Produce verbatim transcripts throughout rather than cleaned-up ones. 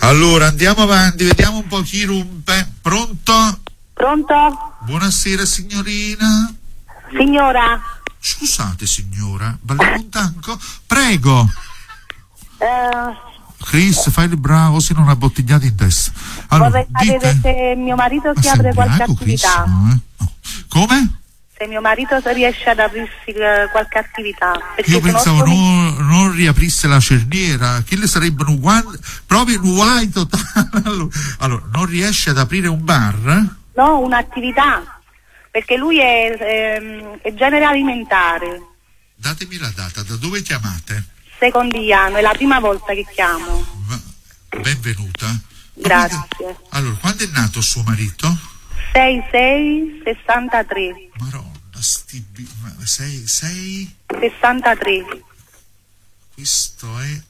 Allora andiamo avanti, vediamo un po' chi rompe. Pronto? Pronto? Buonasera signorina. Signora. Scusate signora, balliamo un tango? Prego. Eh, Chris, fai il bravo, se non una bottigliata in testa. Allora, vorrei sapere dite... se mio marito Ma si sei apre qualche ubriaco, Chris, attività. no, eh? No. Come? Se mio marito riesce ad aprirsi eh, qualche attività. Perché Io pensavo conosco- non, non riaprisse la cerniera, che le sarebbero uguali, proprio uguali totali. Allora, allora, non riesce ad aprire un bar? No, un'attività. Perché lui è, ehm, è genere alimentare. Datemi la data, da dove chiamate? Secondigliano, è la prima volta che chiamo. Va- Benvenuta. Grazie. Allora, quando è nato suo marito? sei sei sessantatré. Maronna, sti bi- ma sei, sei? sessantatré. Questo è...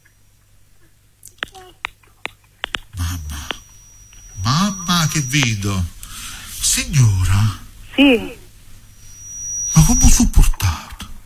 Mamma, mamma che vedo. Signora, Sì. ma come lo sopportate?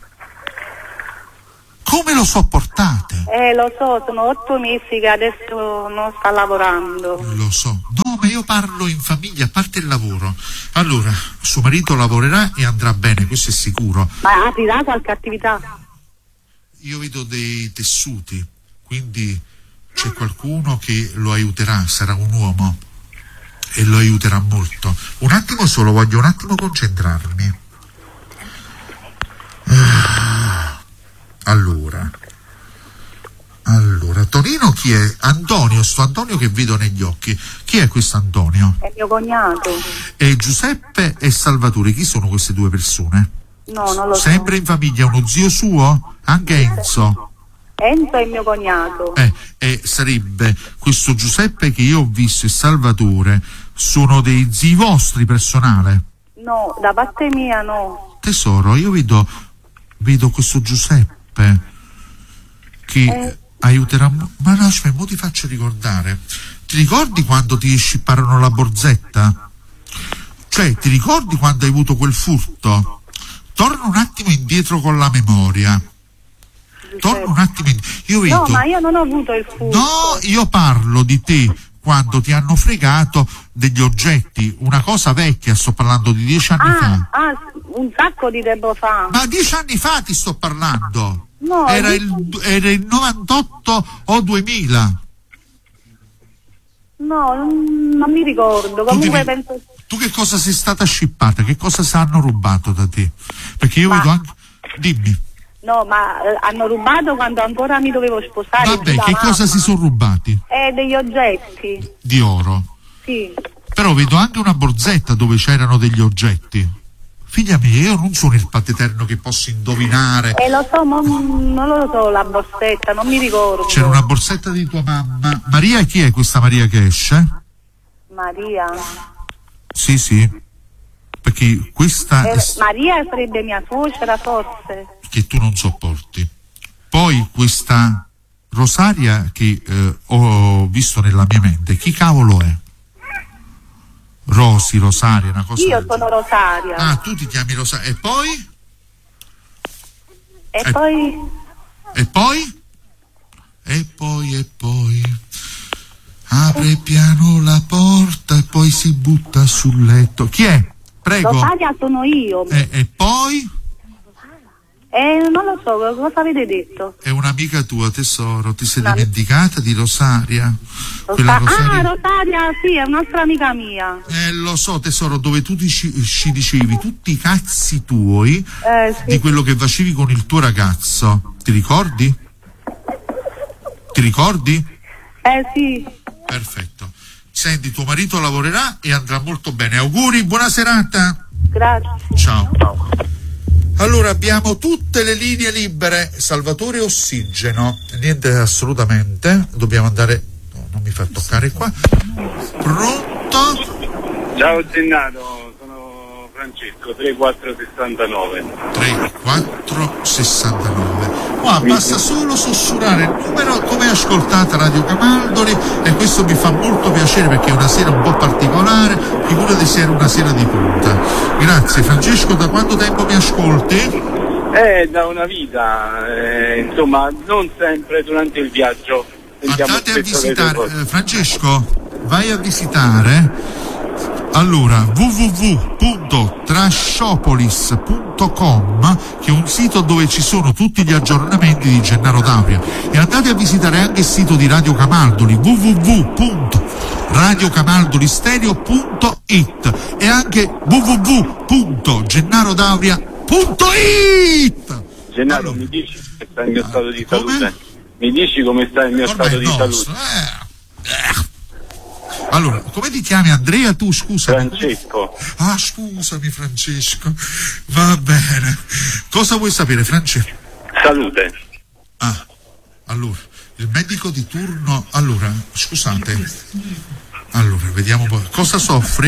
Come lo sopportate? Eh, lo so, sono otto mesi che adesso non sta lavorando. Lo so. No, ma io parlo in famiglia, a parte il lavoro. Allora, suo marito lavorerà e andrà bene, questo è sicuro. Ma aprirà qualche attività? Io vedo dei tessuti, quindi c'è qualcuno che lo aiuterà, sarà un uomo e lo aiuterà molto. Un attimo solo, voglio un attimo concentrarmi. Ah, allora, allora, Tonino chi è? Antonio, sto Antonio che vedo negli occhi. Chi è questo Antonio? È mio cognato. E Giuseppe e Salvatore, chi sono queste due persone? No, non lo so. Sempre in famiglia, uno zio suo? Anche Enzo? Enzo è mio cognato. Eh, eh, sarebbe questo Giuseppe che io ho visto e Salvatore sono dei zii vostri personale? No, da parte mia no. Tesoro, io vedo vedo questo Giuseppe che Eh. aiuterà mo- ma no, aspetta, mo ti faccio ricordare. Ti ricordi quando ti scipparono la borsetta? Cioè, ti ricordi quando hai avuto quel furto? Torna un attimo indietro con la memoria. Torna un attimo indietro. Io vedo... No, ma io non ho avuto il furto. No, io parlo di te quando ti hanno fregato degli oggetti, una cosa vecchia, sto parlando di dieci anni Ah, fa. ah, un sacco di tempo fa. Ma dieci anni fa ti sto parlando. No, Era dieci- il, era il novantotto o duemila. No, non, non mi ricordo. Tu, Comunque ti- penso... tu che cosa sei stata scippata? Che cosa si hanno rubato da te? Perché io Ma- vedo anche... Dimmi. No, ma eh, hanno rubato quando ancora mi dovevo sposare. Vabbè, giù da che mamma. cosa si sono rubati? Eh, degli oggetti. Di oro. Sì. Però vedo anche una borsetta dove c'erano degli oggetti. Figlia mia, io non sono il paterno che posso indovinare. E lo so, ma non lo so la borsetta, non mi ricordo. C'era una borsetta di tua mamma. Maria, chi è questa Maria che esce? Maria. Sì, sì. Perché questa Eh, è Maria sarebbe mia suocera forse. che tu non sopporti. Poi questa Rosaria che eh, ho visto nella mia mente, chi cavolo è? Rosi, Rosaria, una cosa Io del sono genere. Rosaria. Ah, tu ti chiami Rosaria. E poi? E eh. poi E poi? E poi, e poi apre piano la porta e poi si butta sul letto. Chi è? Prego. Rosaria sono io. E, e poi? Eh, non lo so, cosa avete detto? È un'amica tua, tesoro. Ti sei No. dimenticata di Rosaria? Rosa- Quella Ah, Rosaria... Rosaria, sì, è un'altra amica mia. Eh, lo so, tesoro, dove tu dici- ci dicevi tutti i cazzi tuoi Eh, sì. di quello che facevi con il tuo ragazzo. Ti ricordi? Ti ricordi? Eh, sì. Perfetto. Senti, tuo marito lavorerà e andrà molto bene. Auguri, buona serata. Grazie. Ciao. Allora abbiamo tutte le linee libere. Salvatore Ossigeno. Niente assolutamente. Dobbiamo andare. No, non mi fa toccare qua. Pronto? Ciao Gennato, sono Francesco, tre quattro sessantanove. tre quattro sessantanove. Qua basta solo sussurrare il numero come ascoltate Radio Camaldoli e questo mi fa molto piacere perché è una sera un po' particolare, figurati se era una sera di punta. Grazie Francesco, da quanto tempo mi ascolti? Eh, da una vita, eh, insomma, non sempre durante il viaggio, andate a visitare, eh, Francesco, vai a visitare allora w w w punto trashopolis punto com, che è un sito dove ci sono tutti gli aggiornamenti di Gennaro D'Auria, e andate a visitare anche il sito di Radio Camaldoli, w w w punto radio camaldoli stereo punto it, e anche w w w punto gennaro dauria punto it. Gennaro, allora, mi dici come sta il mio stato di come? salute? Mi dici come sta il mio Ormai stato di no, salute? eh, eh. Allora, come ti chiami, Andrea, tu, scusa? Francesco. Ah, scusami, Francesco. Va bene. Cosa vuoi sapere, Francesco? Salute. Ah, allora, il medico di turno. Allora, scusate. Allora, vediamo un po'. Cosa soffri?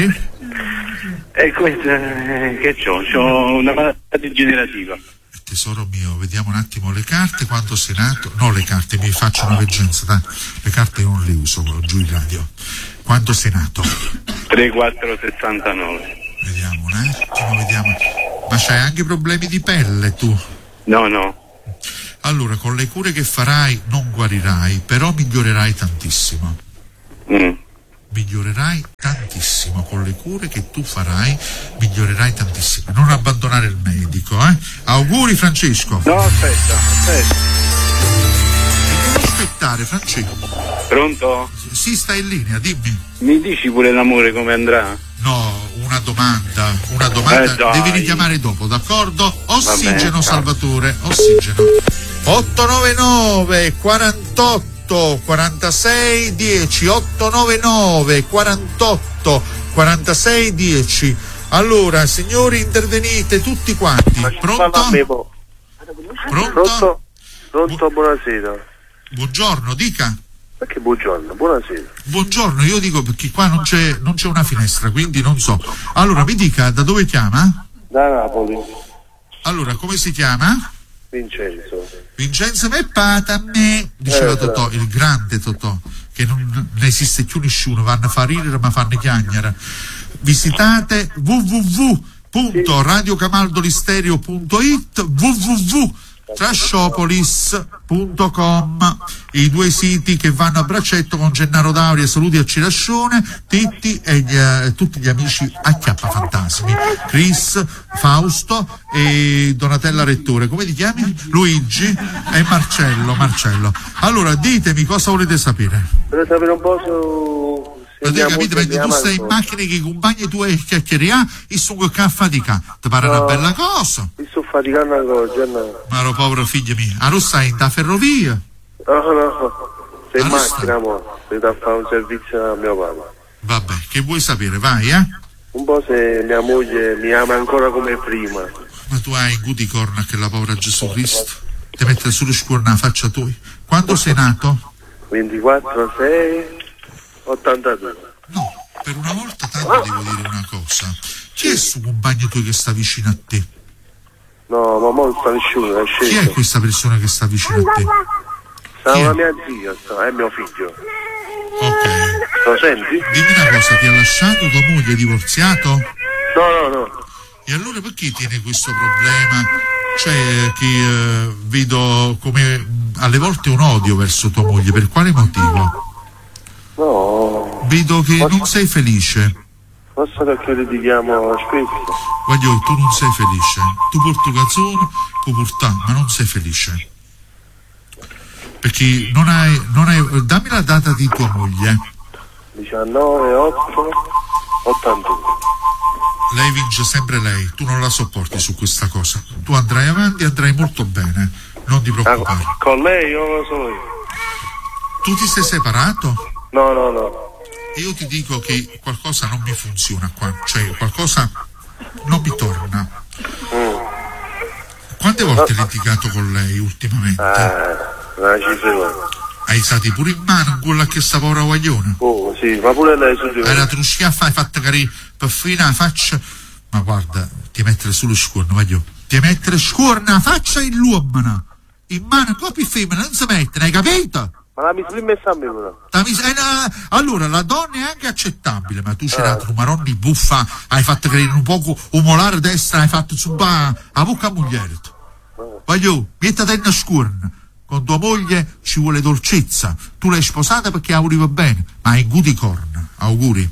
E questo, eh, che c'ho? C'ho una malattia degenerativa. Tesoro mio, vediamo un attimo le carte, quando sei nato. No, le carte, mi faccio una veggenza, dai. Le carte non le uso giù in radio. Quando sei nato? tre quattro sessantanove. Vediamo un attimo, vediamo. Ma c'hai anche problemi di pelle tu? No, no. Allora, con le cure che farai non guarirai, però migliorerai tantissimo. Mm. Migliorerai tantissimo con le cure che tu farai, migliorerai tantissimo. Non abbandonare il medico, eh? Auguri, Francesco. No, aspetta, aspetta. Devo aspettare, Francesco. Pronto? Sì, stai in linea, dimmi. Mi dici pure l'amore come andrà? No, una domanda, una domanda, Eh, dai. devi richiamare dopo, d'accordo? Ossigeno, Vabbè, Salvatore, ossigeno. otto nove nove quarantotto quarantasei dieci, otto nove nove quarantotto quarantasei dieci. Allora, signori, intervenite tutti quanti. Pronto? Pronto? Pronto? Pronto, buonasera. Buongiorno, dica. Perché buongiorno, buonasera. Buongiorno, io dico perché qua non c'è, non c'è una finestra, quindi non so. Allora, mi dica, da dove chiama? Da Napoli. Allora, come si chiama? Vincenzo. Vincenzo Meppata a me, diceva Eh, Totò, il grande Totò, che non ne esiste più nessuno, vanno a far ridere ma fanno chiagnere. Visitate w w w punto radio camaldoli stereo punto it, w w w punto trashopolis punto com, i due siti che vanno a braccetto con Gennaro D'Auria. Saluti a Cirascione, Titti e gli, eh, tutti gli amici a Chiappa Fantasmi, Chris, Fausto e Donatella Rettore. Come ti chiami? Luigi e Marcello. Marcello. Allora, ditemi cosa volete sapere. Vorrei sapere un po' su... Ma tu capite, mentre tu stai in macchina che i compagni tu hai chiacchierià e sono che affatica, ti pare una No. bella cosa? Mi sto faticando ancora, Gennaro. Ma lo povero figlio mio, a stai in da ferrovia? No, no, sei in Allora macchina, mo. Devo da fare un servizio a mio papà. Vabbè, che vuoi sapere, vai, eh? Un po' se mia moglie mi ama ancora come prima. Ma tu hai guti corna che la povera Gesù Cristo ti mette sullo scuolo nella faccia tua. Quando sei nato? ventiquattro sei ottantadue. No, per una volta tanto devo dire una cosa. Chi è sto compagno tuo che sta vicino a te? No, ma mo non sta nessuno, è Chi è sceso. questa persona che sta vicino a te? Sta Chi è? una mia zia, sta, è mio figlio. Ok. Lo senti? Dimmi una cosa, ti ha lasciato tua moglie, è divorziato? No, no, no. E allora perché tiene questo problema? Cioè che eh, vedo come mh, alle volte un odio verso tua moglie, per quale motivo? No, Vedo che non sei felice. forse perché litighiamo spesso. Voglio, tu non sei felice. Tu porti canzone, puoi portare, ma non sei felice. Perché non hai, non hai. Dammi la data di tua moglie. diciannove otto ottantadue. Lei vince sempre lei, tu non la sopporti su questa cosa. Tu andrai avanti, andrai molto bene. Non ti preoccupare. Ah, con lei o lo so io? Tu ti sei separato? No, no, no. E io ti dico che qualcosa non mi funziona qua, cioè qualcosa non mi torna. Mm. Quante volte hai litigato con lei ultimamente? Eh, una cifra. Hai stati pure in mano quella che sta povera guaglione? Oh, sì, ma pure lei su di Hai la me. truschiaffa, hai fatto carì per finire la faccia. Ma guarda, ti mettere sullo scuorno, voglio. Ti mettere scuorno la faccia in l'uomo. In mano coppia femmina non si mettere, hai capito? Ma la mi sono messa a me però. La mis- eh, no, allora la donna è anche accettabile, ma tu c'era un maronni buffa, hai fatto credere un poco umolare destra, hai fatto subare a bocca a moglie. Voglio, mettete in scuorno, con tua moglie ci vuole dolcezza. Tu l'hai sposata perché auguri va bene, ma hai good corna. Auguri.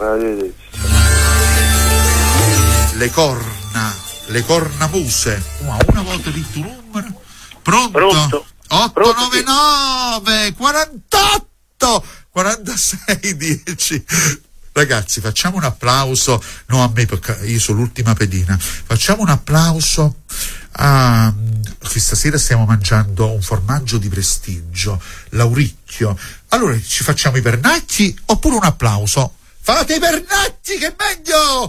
Le corna, le cornamuse. Wow, una volta di tuo numero. Pronto? Pronto? otto nove nove quarantotto quarantasei dieci. Ragazzi, facciamo un applauso, no a me perché io sono l'ultima pedina, facciamo un applauso a che stasera stiamo mangiando un formaggio di prestigio, l'Auricchio. Allora ci facciamo i pernacchi oppure un applauso? Fate i pernacchi che è meglio!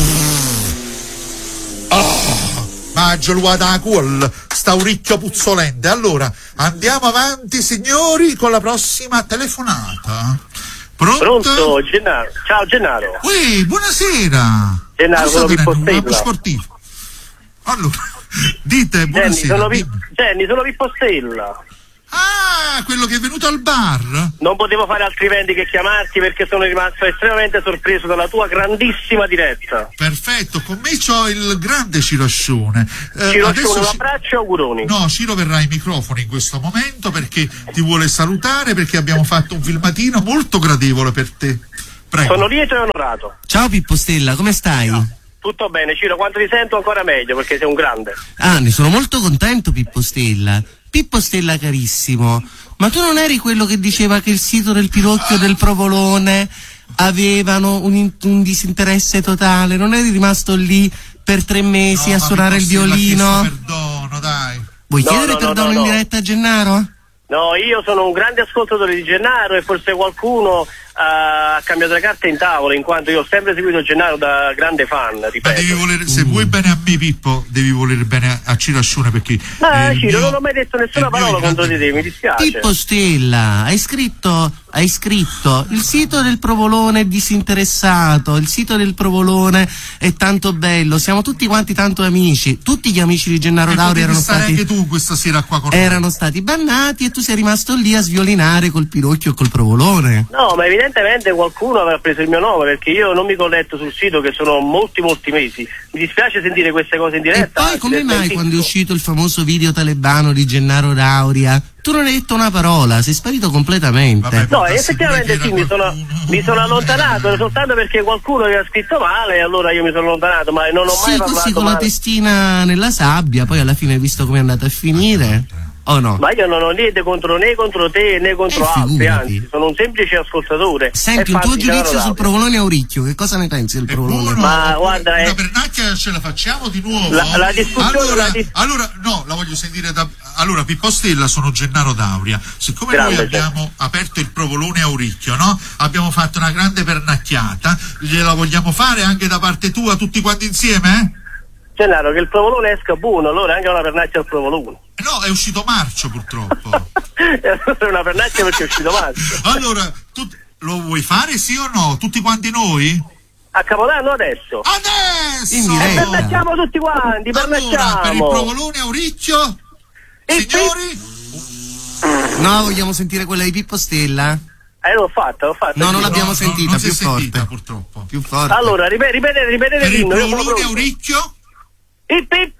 Oh, maggio luata a cuol, sta Auricchio puzzolente. Allora andiamo avanti signori con la prossima telefonata. Pronto? Pronto, Gennaro. Ciao Gennaro. Ui, buonasera. Gennaro, sono Pippo un Stella. sportivo. Allora, dite Jenny, buonasera. sono, Vi- dimmi. Jenny, sono Pippo Stella. Ah, quello che è venuto al bar? Non potevo fare altrimenti che chiamarti perché sono rimasto estremamente sorpreso dalla tua grandissima diretta. Perfetto, con me c'ho il grande Ciroscione. Eh, Ci adesso lascio un Ci- abbraccio e auguroni. No, Ciro verrà ai microfoni in questo momento perché ti vuole salutare, perché abbiamo fatto un filmatino molto gradevole per te. Prego. Sono lieto e onorato. Ciao Pippo Stella, come stai? Tutto bene, Ciro, quando ti sento ancora meglio perché sei un grande. Ah, ne sono molto contento, Pippo Stella. Pippo Stella carissimo, ma tu non eri quello che diceva che il sito del Pirocchio del Provolone avevano un, in- un disinteresse totale? Non eri rimasto lì per tre mesi No, a ma suonare il mi posso- l'ha violino? chiesto perdono, dai. Vuoi No, chiedere no, no, perdono no, in no. diretta a Gennaro? No, io sono un grande ascoltatore di Gennaro e forse qualcuno ha cambiato le carte in tavola, in quanto io ho sempre seguito Gennaro da grande fan, Ma ripeto. devi volere, se vuoi bene a me Pippo, devi volere bene a Ciro Ascione perché Ah, eh, il Ciro, mio- non ho mai detto nessuna il mio parola è contro grande- di te, mi dispiace. Pippo Stella, hai scritto, hai scritto il sito del Provolone è disinteressato, il sito del Provolone è tanto bello, siamo tutti quanti tanto amici, tutti gli amici di Gennaro Eh, Dauri potevi erano stare stati, anche tu questa sera qua con noi. erano stati bannati e tu sei rimasto lì a sviolinare col Pirocchio e col Provolone. No, ma evidentemente qualcuno avrà preso il mio nome perché io non mi colletto sul sito che sono molti molti mesi. Mi dispiace sentire queste cose in E diretta. poi anzi, come le mai smentisco. quando è uscito il famoso video talebano di Gennaro Dauria tu non hai detto una parola, sei sparito completamente? Vabbè, No, Darsi effettivamente pure che sì, mi era sono, qualcuno. mi sono allontanato soltanto perché qualcuno aveva scritto male e allora io mi sono allontanato, ma non ho mai Sì, parlato così con male. la testina nella sabbia, poi alla fine hai visto come è andata a finire? O no? Ma io non ho niente contro né contro te né contro Eh, altri, figurati. anzi, sono un semplice ascoltatore. Senti, E un tuo infatti, giudizio Gennaro sul Dauri. Provolone Auricchio, che cosa ne pensi del È Provolone? buono, Ma oppure guarda, una eh. pernacchia ce la facciamo di nuovo? La- la discussione- allora, la dis- allora, no, la voglio sentire da... Allora, Pippo Stella, sono Gennaro Dauria. Siccome Grande, noi abbiamo aperto il Provolone Auricchio, no? Abbiamo fatto una grande pernacchiata, gliela vogliamo fare anche da parte tua tutti quanti insieme, eh? Gennaro, che il provolone esca buono, allora anche una pernacchia al provolone. No, è uscito marcio purtroppo. E allora è una pernacchia perché è uscito marzo. Allora, tu lo vuoi fare sì o no? Tutti quanti noi? A Capodanno adesso. Adesso! In diretta. Pernacchiamo tutti quanti, Allora, per il pernacciamo. Provolone Auricchio, E signori, No, vogliamo sentire quella di Pippo Stella? Eh, l'ho fatta, l'ho fatta. No, non sì. l'abbiamo no, sentita, non si più è sentita forte. purtroppo. Più forte. Allora, ripete, ripete, ripete Per il l'inno, io sono Provolone pronto. Auricchio? Ip, ip.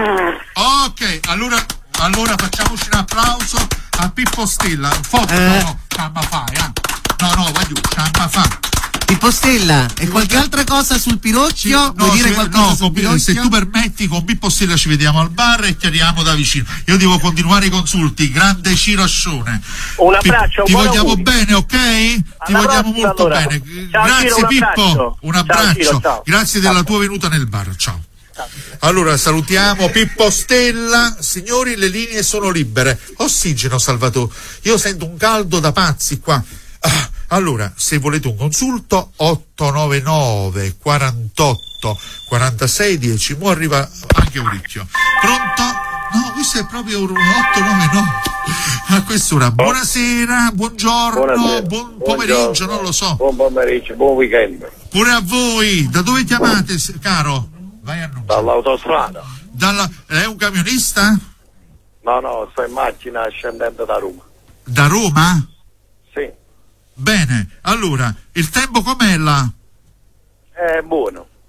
Ok, allora, allora facciamoci un applauso a Pippo Stella. Forte, Eh. no, no, ciamma fai, eh. No, no, vai giù, ciamma fa. Pippo Stella, e qualche altra cosa sul Pirocchio? Vuoi dire ci- qualcosa no, sul con- Pirocchio? se tu permetti, con Pippo Stella ci vediamo al bar e chiariamo da vicino. Io devo continuare i consulti. Grande Ciro Ascione. Un abbraccio, Ti un buon vogliamo auguri. bene, ok? Ti Alla vogliamo prossima, molto allora. bene. Ciao, Grazie Ciro, un Pippo, abbraccio. un Ciao, abbraccio. Ciro, ciao. Grazie della tua venuta nel bar. Ciao. Allora salutiamo Pippo Stella. Signori, le linee sono libere. Ossigeno, Salvatore. Io sento un caldo da pazzi qua. Ah, allora, se volete un consulto, otto nove nove quarantotto quarantasei dieci. Mo arriva anche Auricchio. Pronto? No, questo è proprio un otto nove nove. A quest'ora. Buonasera, buongiorno, Buonasera. buon pomeriggio, Buongiorno. non lo so. Buon pomeriggio, buon weekend. Pure a voi. Da dove chiamate, s- caro? Vai a annunciare. Dall'autostrada? Dalla... È un camionista? No, no, sto in macchina scendendo da Roma. Da Roma? Sì, Bene, allora, il tempo com'è là? è buono.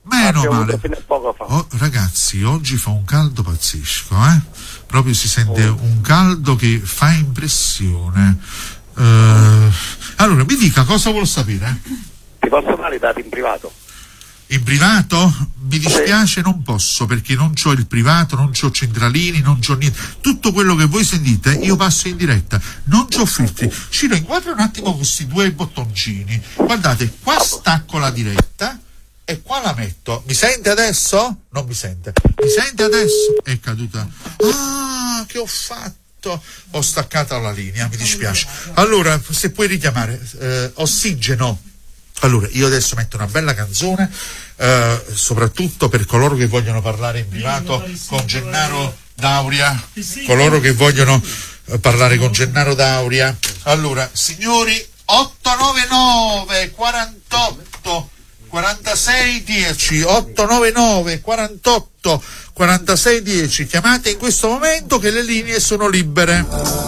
Meno Abbiamo male. avuto fino a poco fa. Oh, ragazzi, oggi fa un caldo pazzesco, eh? Proprio si sente un caldo che fa impressione. Uh, allora, mi dica cosa vuol sapere? Ti posso dare i dati in privato? In privato? Mi dispiace, non posso, perché non c'ho il privato, non c'ho centralini, non c'ho niente. Tutto quello che voi sentite io passo in diretta, non c'ho filtri. Ciro, inquadra un attimo questi due bottoncini. Guardate, qua stacco la diretta e qua la metto. Mi sente adesso? Non mi sente. Mi sente adesso? È caduta. Ah, che ho fatto? Ho staccato la linea, mi dispiace. Allora, se puoi richiamare, eh, ossigeno. Allora, io adesso metto una bella canzone, eh, soprattutto per coloro che vogliono parlare in privato con Gennaro D'Auria, coloro che vogliono eh, parlare con Gennaro D'Auria. Allora, signori, otto nove nove quarantotto quarantasei dieci, otto nove nove quarantotto quarantasei dieci, chiamate in questo momento che le linee sono libere.